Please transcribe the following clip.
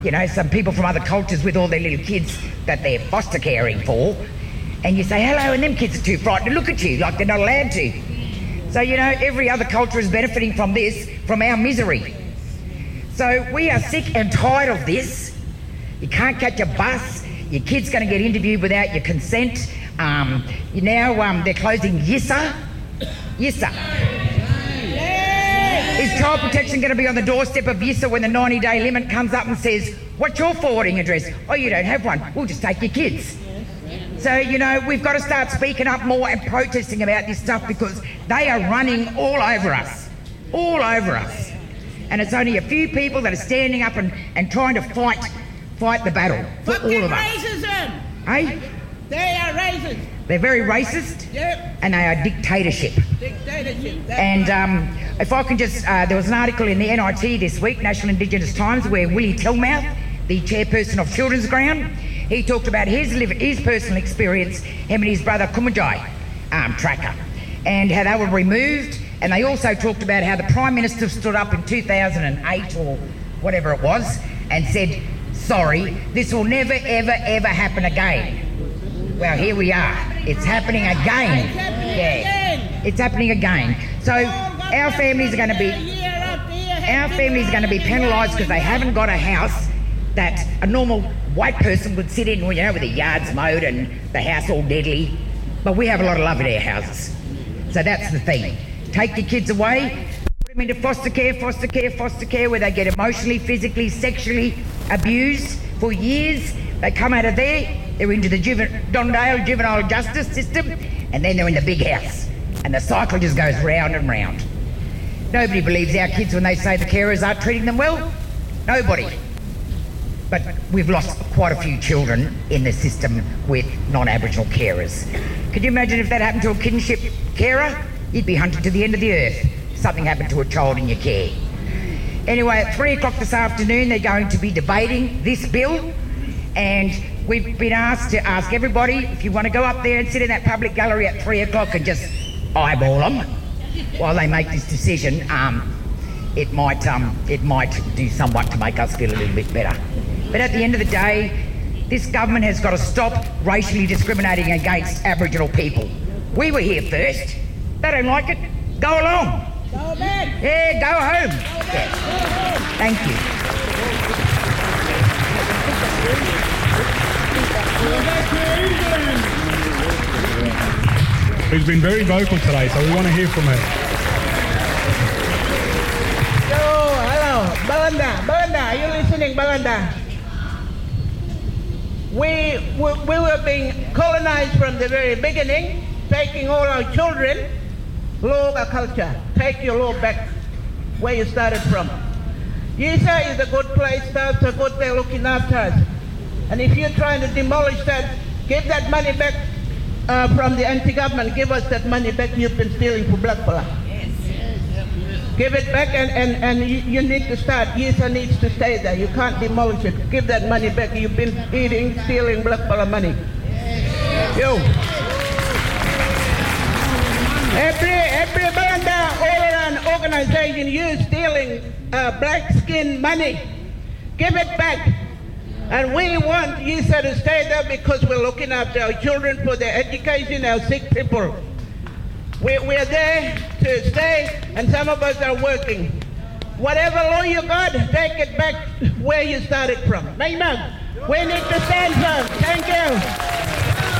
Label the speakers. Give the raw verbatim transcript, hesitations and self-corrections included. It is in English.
Speaker 1: you know, some people from other cultures with all their little kids that they're foster caring for, and you say hello and them kids are too frightened to look at you like they're not allowed to. So, you know, every other culture is benefiting from this, from our misery. So we are sick and tired of this. You can't catch a bus. Your kid's going to get interviewed without your consent. Um, you now um, they're closing YISA. YISA. Is child protection going to be on the doorstep of YISA when the ninety-day limit comes up and says, what's your forwarding address? Oh, you don't have one. We'll just take your kids. So, you know, we've got to start speaking up more and protesting about this stuff because they are running all over us. All over us. And it's only a few people that are standing up and, and trying to fight fight the battle for
Speaker 2: Fucking
Speaker 1: all of us.
Speaker 2: racism!
Speaker 1: Hey?
Speaker 2: They are racist.
Speaker 1: They're very racist.
Speaker 2: Yep.
Speaker 1: And they are dictatorship.
Speaker 2: Dictatorship. That's
Speaker 1: And
Speaker 2: right.
Speaker 1: um, if I can just, uh, there was an article in the N I T this week, National Indigenous Times, where Willie Tellmouth, the chairperson of Children's Ground, he talked about his live, his personal experience, him and his brother Kumajai um, Tracker, and how they were removed. And they also talked about how the Prime Minister stood up in two thousand eight or whatever it was and said, sorry, this will never, ever, ever happen again. Well, here we are. It's happening again.
Speaker 2: It's happening
Speaker 1: Yeah.
Speaker 2: again.
Speaker 1: It's happening again. So our families are going to be,
Speaker 2: Year after year,
Speaker 1: our families are going to be penalised because they haven't got a house that a normal white person would sit in, you know, with the yards mowed and the house all deadly. But we have a lot of love in our houses. So that's the thing. Take your kids away, put them into foster care, foster care, foster care, where they get emotionally, physically, sexually abused for years. They come out of there, they're into the juvenile, Dondale juvenile justice system, and then they're in the big house. And the cycle just goes round and round. Nobody believes our kids when they say the carers aren't treating them well. Nobody. But we've lost quite a few children in the system with non-Aboriginal carers. Could you imagine if that happened to a kinship carer? You'd be hunted to the end of the earth. Something happened to a child in your care. Anyway, at three o'clock this afternoon, they're going to be debating this bill, and we've been asked to ask everybody if you want to go up there and sit in that public gallery at three o'clock and just eyeball them while they make this decision. Um, it might um, it might do somewhat to make us feel a little bit better. But at the end of the day, this government has got to stop racially discriminating against Aboriginal people. We were here first. They don't like it. Go along.
Speaker 2: Go back.
Speaker 1: Yeah, go home.
Speaker 2: Go back.
Speaker 1: Yeah.
Speaker 2: Go home.
Speaker 1: Thank you.
Speaker 3: Who's been very vocal today, so we want to hear from her.
Speaker 2: So, hello, Belinda. Belinda, are you listening, Belinda? We, we, we were being colonized from the very beginning, taking all our children. Loga culture, take your law back where you started from. YISA is a good place, that's a good thing looking after us. And if you're trying to demolish that, give that money back uh, from the anti-government, give us that money back you've been stealing for Blackfella. Give it back, and, and, and you, you need to start. YISA needs to stay there. You can't demolish it. Give that money back. You've been eating, stealing Blackfella money. Yo. Every, every Belinda all-around organization, you stealing uh, black skin money. Give it back. And we want YISA to stay there because we're looking after our children for their education, our sick people. We, we're there to stay, and some of us are working. Whatever law you got, take it back where you started from. Amen. We need to stand firm. Thank you.